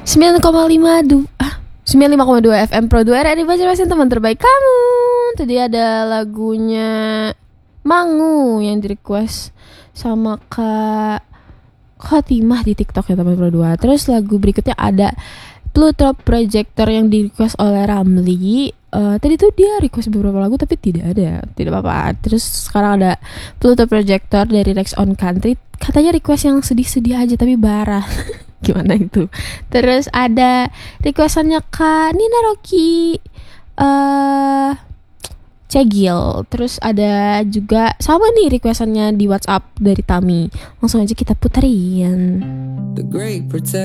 95,2 FM Pro 2 RRI Banjarmasin, teman terbaik kamu. Tadi ada lagunya Mangu yang di request sama Kak Khotimah di TikTok ya teman Pro 2. Terus lagu berikutnya ada Pluto Projector yang di request oleh Ramli. Tadi tuh dia request beberapa lagu tapi tidak apa-apa. Terus sekarang ada Pluto Projector dari Rex on Country. Katanya request yang sedih-sedih aja tapi barat. Gimana itu? Terus ada requestannya Kak Nina Rocky Cegil. Terus ada juga sama nih requestannya di WhatsApp dari Tami. Langsung aja kita puterin.